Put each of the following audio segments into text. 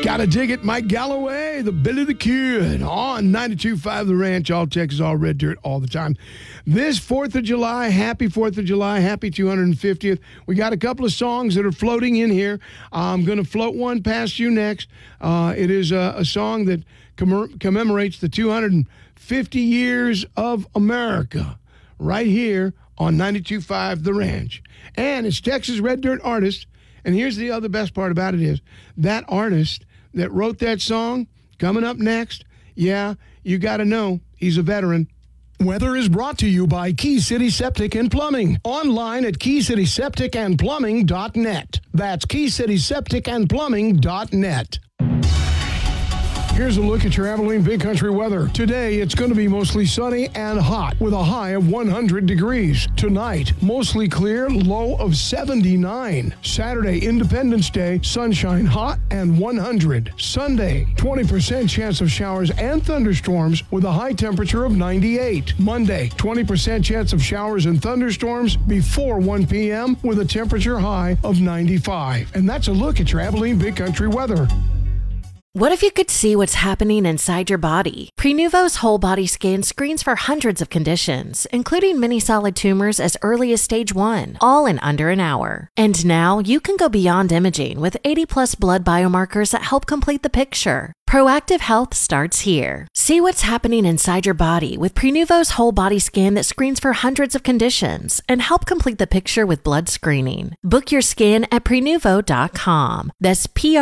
Gotta dig it, Mike Galloway, the Billy the Kid, on 92.5 The Ranch, all Texas, all red dirt, all the time. This 4th of July, happy 4th of July, happy 250th. We got a couple of songs that are floating in here. I'm going to float one past you next. It is a song that commemorates the 250 years of America, right here on 92.5 The Ranch. And it's Texas Red Dirt artist. And here's the other best part about it is that artist that wrote that song, coming up next, yeah, you got to know he's a veteran. Weather is brought to you by Key City Septic and Plumbing. Online at KeyCitySepticandPlumbing.net. That's KeyCitySepticandPlumbing.net. Here's a look at your Abilene Big Country weather. Today, it's going to be mostly sunny and hot with a high of 100 degrees. Tonight, mostly clear, low of 79. Saturday, Independence Day, sunshine, hot and 100. Sunday, 20% chance of showers and thunderstorms with a high temperature of 98. Monday, 20% chance of showers and thunderstorms before 1 p.m. with a temperature high of 95. And that's a look at your Abilene Big Country weather. What if you could see what's happening inside your body? Prenuvo's whole body scan screens for hundreds of conditions, including many solid tumors as early as stage 1, all in under an hour. And now you can go beyond imaging with 80+ blood biomarkers that help complete the picture. Proactive health starts here. See what's happening inside your body with Prenuvo's whole body scan that screens for hundreds of conditions and help complete the picture with blood screening. Book your scan at Prenuvo.com. That's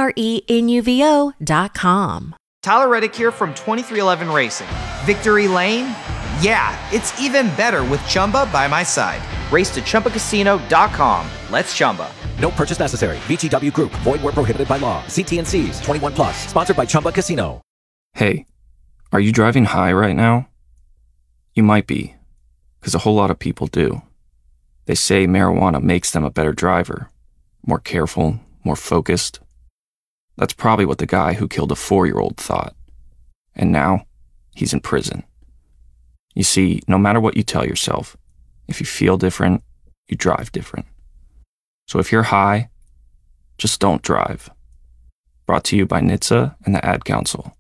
Prenuvo.com. Tyler Reddick here from 2311 Racing. Victory Lane? Yeah, it's even better with Chumba by my side. Race to ChumbaCasino.com. Let's Chumba. No purchase necessary. VGW Group. Void where prohibited by law. See T&Cs. 21 plus. Sponsored by Chumba Casino. Hey, are you driving high right now? You might be, because a whole lot of people do. They say marijuana makes them a better driver, more careful, more focused. That's probably what the guy who killed a 4-year-old thought. And now, he's in prison. You see, no matter what you tell yourself, if you feel different, you drive different. So if you're high, just don't drive. Brought to you by NHTSA and the Ad Council.